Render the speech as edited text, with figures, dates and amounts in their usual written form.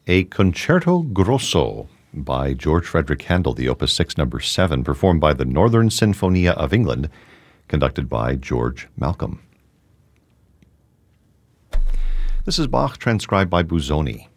A Concerto Grosso by George Frederick Handel, the Opus 6, number 7, performed by the Northern Sinfonia of England, conducted by George Malcolm. This is Bach transcribed by Busoni.